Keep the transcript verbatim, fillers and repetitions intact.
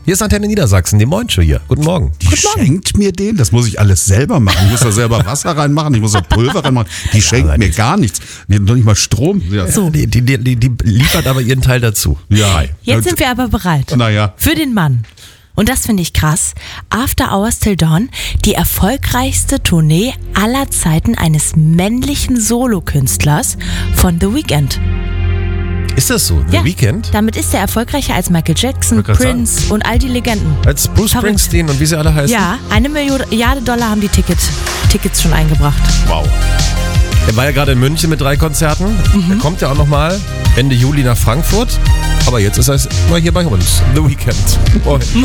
Hier ist Antenne Niedersachsen, die Moin Show hier. Guten Morgen. Die Guten Morgen. schenkt mir den? Das muss ich alles selber machen. Ich muss da selber Wasser reinmachen, ich muss da Pulver reinmachen. Die schenkt aber mir nicht. gar nichts. Die hat noch nicht mal Strom. Ja. So, die, die, die, die liefert aber ihren Teil dazu. Ja. Jetzt sind wir aber bereit. Naja. Für den Mann. Und das finde ich krass. After Hours Till Dawn, die erfolgreichste Tournee aller Zeiten eines männlichen Solokünstlers von The Weeknd. Ist das so? The Ja, Weeknd? damit ist er erfolgreicher als Michael Jackson, Wollte grad Prince und all die Legenden. Als Bruce Verrückt. Springsteen und wie sie alle heißen? Ja, eine Milliarde Dollar haben die Ticket, Tickets schon eingebracht. Wow. Er war ja gerade in München mit drei Konzerten. Mhm. Er kommt ja auch nochmal Ende Juli nach Frankfurt. Aber jetzt ist er mal hier bei uns. The Weeknd. Moin.